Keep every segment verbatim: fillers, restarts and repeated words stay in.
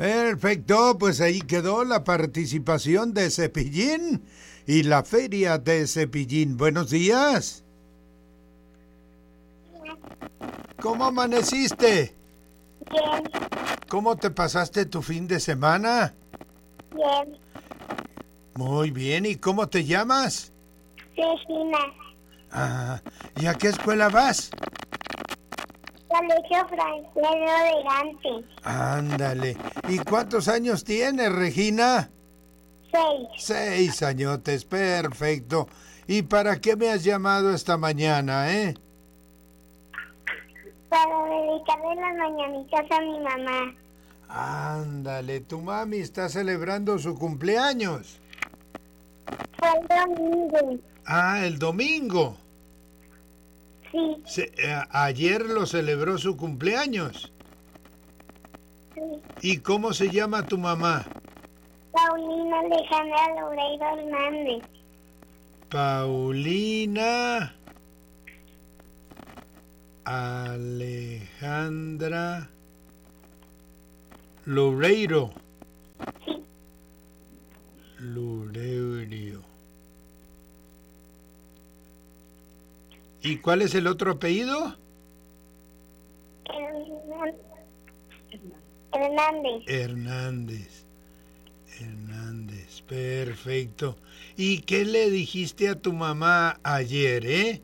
Perfecto, pues ahí quedó la participación de Cepillín y la feria de Cepillín. Buenos días. ¿Cómo amaneciste? Bien. ¿Cómo te pasaste tu fin de semana? Bien. Muy bien, ¿y cómo te llamas? Regina. Ah, ¿y a qué escuela vas? Colegio Francisco Elegante. Ándale. ¿Y cuántos años tienes, Regina? Seis. Seis añotes, perfecto. ¿Y para qué me has llamado esta mañana, eh? Para dedicarle las mañanitas a mi mamá. Ándale, tu mami está celebrando su cumpleaños. Fue el domingo. Ah, el domingo. Sí. Se, eh, ayer lo celebró su cumpleaños. Sí. ¿Y cómo se llama tu mamá? Paulina Alejandra Loureiro Hernández. Paulina Alejandra Loureiro. Sí. Loureiro. ¿Y cuál es el otro apellido? Hernández. Hernández. Hernández, perfecto. ¿Y qué le dijiste a tu mamá ayer, eh?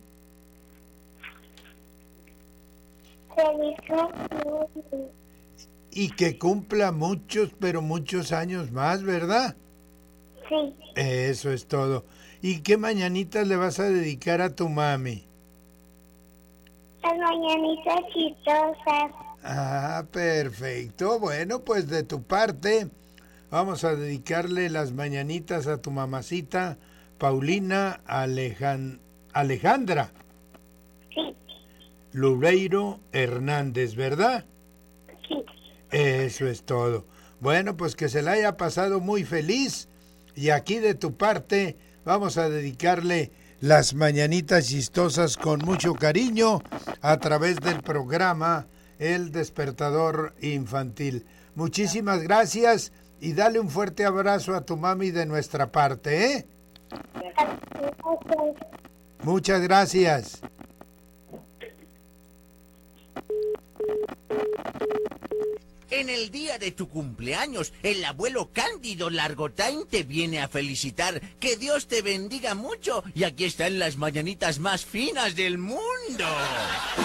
Feliz cumpleaños. Y que cumpla muchos, pero muchos años más, ¿verdad? Sí. Eso es todo. ¿Y qué mañanitas le vas a dedicar a tu mami? Las mañanitas chistosas. Ah, perfecto. Bueno, pues de tu parte vamos a dedicarle las mañanitas a tu mamacita Paulina Alejan... Alejandra Sí. Loureiro Hernández, ¿verdad? Sí. Eso es todo. Bueno, pues que se la haya pasado muy feliz y aquí de tu parte vamos a dedicarle las mañanitas chistosas con mucho cariño a través del programa El Despertador Infantil. Muchísimas gracias y dale un fuerte abrazo a tu mami de nuestra parte, ¿eh? Muchas gracias. En el día de tu cumpleaños, el abuelo Cándido Largotain te viene a felicitar. Que Dios te bendiga mucho y aquí están las mañanitas más finas del mundo.